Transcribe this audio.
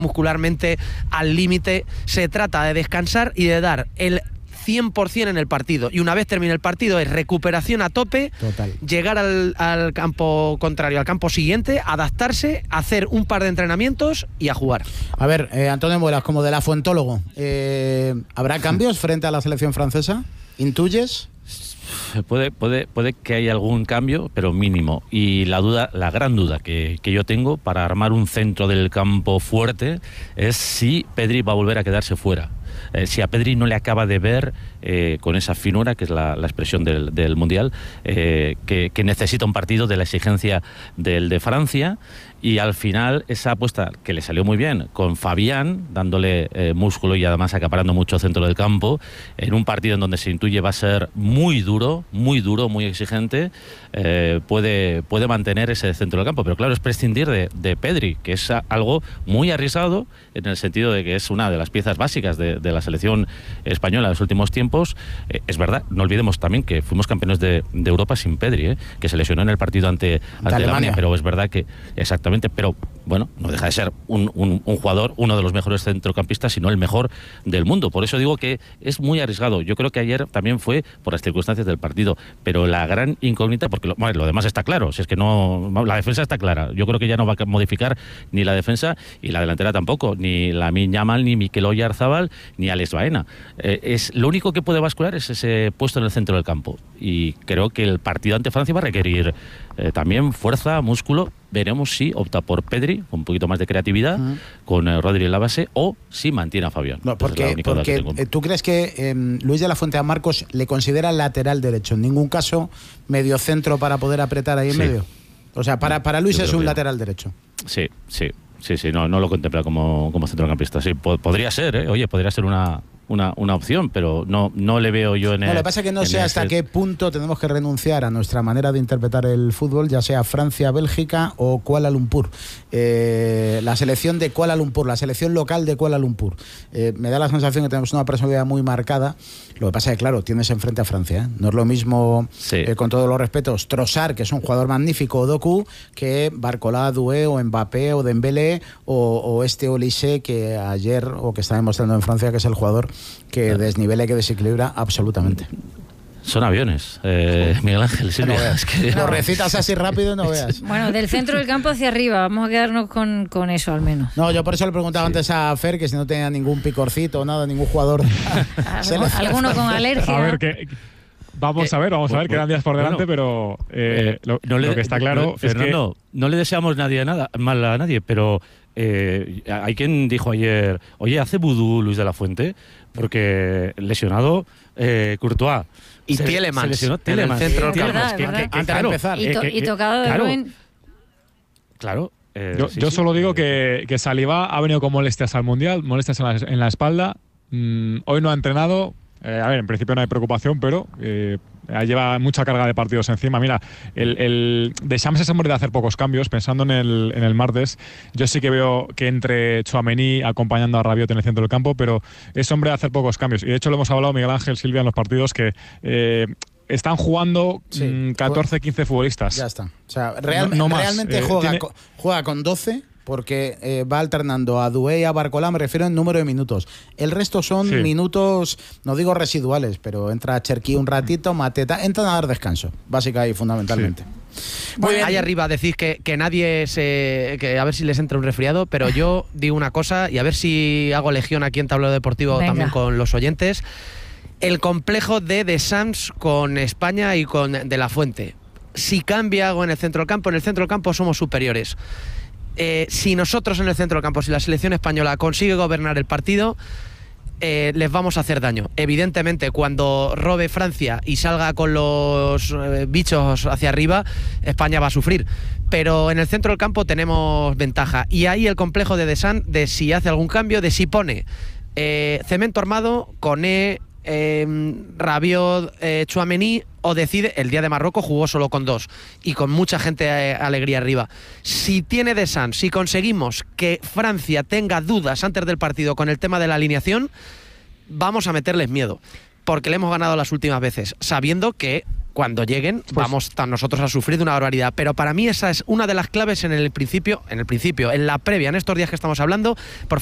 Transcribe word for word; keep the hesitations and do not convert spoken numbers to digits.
muscularmente al límite. Se trata de descansar y de dar el cien por ciento en el partido, y una vez termine el partido es recuperación a tope. Total. Llegar al, al campo contrario, al campo siguiente, adaptarse, hacer un par de entrenamientos y a jugar. A ver, eh, Antonio Muelas, como de la Fuentólogo, eh, ¿habrá cambios frente a la selección francesa? ¿Intuyes? Puede, puede, puede que haya algún cambio, pero mínimo. Y la duda, la gran duda que, que yo tengo para armar un centro del campo fuerte es si Pedri va a volver a quedarse fuera. Eh, si a Pedri no le acaba de ver eh, con esa finura, que es la, la expresión del, del Mundial, eh, que, que necesita un partido de la exigencia del de Francia, y al final esa apuesta que le salió muy bien con Fabián, dándole eh, músculo y además acaparando mucho centro del campo, en un partido en donde se intuye va a ser muy duro, muy duro, muy exigente, eh, puede, puede mantener ese centro del campo, pero claro, es prescindir de, de Pedri, que es algo muy arriesgado en el sentido de que es una de las piezas básicas de, de la selección española en los últimos tiempos. Eh, es verdad, no olvidemos también que fuimos campeones de, de Europa sin Pedri, eh, que se lesionó en el partido ante, ante Alemania. Alemania, pero es verdad que exactamente, pero bueno, no deja de ser un, un, un jugador, uno de los mejores centrocampistas, sino el mejor del mundo. Por eso digo que es muy arriesgado. Yo creo que ayer también fue por las circunstancias del partido, pero la gran incógnita, porque lo, bueno, lo demás está claro, si es que no, la defensa está clara. Yo creo que ya no va a modificar ni la defensa y la delantera tampoco, ni Lamine Yamal, ni Mikel Oyarzabal, ni Alex Baena. Eh, es, lo único que puede bascular es ese puesto en el centro del campo, y creo que el partido ante Francia va a requerir eh, también fuerza, músculo. Veremos si opta por Pedri, con un poquito más de creatividad, uh-huh. con eh, Rodri en la base, o si mantiene a Fabián. No, porque, porque eh, tú crees que eh, Luis de la Fuente a Marcos le considera lateral derecho, en ningún caso medio centro para poder apretar ahí en sí. medio. O sea, para, para Luis es un lateral derecho. Sí, sí, sí, sí, no, no lo contempla como, como centrocampista. Sí, po- podría ser, ¿eh? Oye, podría ser una... Una, una opción, pero no, no le veo yo en el... No, lo que pasa es que no sé hasta ese... qué punto tenemos que renunciar a nuestra manera de interpretar el fútbol, ya sea Francia, Bélgica o Kuala Lumpur. Eh, la selección de Kuala Lumpur, la selección local de Kuala Lumpur. Eh, me da la sensación que tenemos una personalidad muy marcada. Lo que pasa es que, claro, tienes enfrente a Francia, ¿eh? No es lo mismo, sí. eh, con todos los respetos, Trossard, que es un jugador magnífico, o Doku, que Barcola, Doué, o Mbappé, o Dembélé, o, o este Olise, que ayer, o que está demostrando en Francia, que es el jugador que desnivela y que desequilibra absolutamente. Son aviones, eh, Miguel Ángel. Sí, no veas, que... Lo recitas así rápido y no veas. Bueno, del centro del campo hacia arriba, vamos a quedarnos con, con eso al menos. No, yo por eso le preguntaba sí. antes a Fer que si no tenía ningún picorcito o nada, ningún jugador. ¿Alguno con alergia? A ver, que... Vamos a ver, vamos a ver, quedan días por delante, bueno, pero eh, lo, no le, lo que está claro no, es Fernando, que... no le deseamos nadie nada, mal a nadie, pero eh, hay quien dijo ayer, oye, ¿hace vudú Luis de la Fuente? Porque lesionado eh, Courtois. Y se, Tielemans. Se lesionó Tielemans. En el centro sí, del campo. Que, que, que, antes de empezar. Y, to, eh, y tocado de claro, Rubén. Claro. Eh, yo sí, yo sí, solo sí, digo sí. que, que Saliba ha venido con molestias al Mundial, molestias en la, en la espalda. Mm, hoy no ha entrenado. Eh, a ver, en principio no hay preocupación, pero eh, lleva mucha carga de partidos encima. Mira, el, el Deschamps se muere de hacer pocos cambios, pensando en el, en el martes. Yo sí que veo que entre Tchouaméni acompañando a Rabiot en el centro del campo, pero es hombre de hacer pocos cambios. Y de hecho lo hemos hablado Miguel Ángel, Silvia, en los partidos que... Eh, están jugando sí. mmm, catorce, quince futbolistas. Ya está. O sea, real, no, no realmente eh, juega, tiene... con, juega con doce porque eh, va alternando a Doué y a Barcola, me refiero en número de minutos. El resto son sí. minutos, no digo residuales, pero entra Cherki un ratito, Mateta, entran a dar descanso, básica y fundamentalmente. Sí. Bueno, ahí arriba decís que, que nadie se... que a ver si les entra un resfriado, pero yo digo una cosa y a ver si hago legión aquí en Tablero Deportivo. Venga. También con los oyentes. El complejo de Deschamps con España y con De la Fuente. Si cambia algo en el centro del campo, en el centro del campo somos superiores. Eh, si nosotros en el centro del campo, si la selección española consigue gobernar el partido, eh, les vamos a hacer daño. Evidentemente, cuando robe Francia y salga con los eh, bichos hacia arriba, España va a sufrir. Pero en el centro del campo tenemos ventaja. Y ahí el complejo de Deschamps, de si hace algún cambio, de si pone eh, cemento armado, Koné, Eh, Rabiot, eh, Tchouaméni, o decide, el día de Marruecos jugó solo con dos y con mucha gente eh, alegría arriba. Si tiene Deschamps, si conseguimos que Francia tenga dudas antes del partido con el tema de la alineación, vamos a meterles miedo, porque le hemos ganado las últimas veces, sabiendo que cuando lleguen, pues, vamos a nosotros a sufrir de una barbaridad. Pero para mí esa es una de las claves en el principio, en el principio, en la previa, en estos días que estamos hablando. Por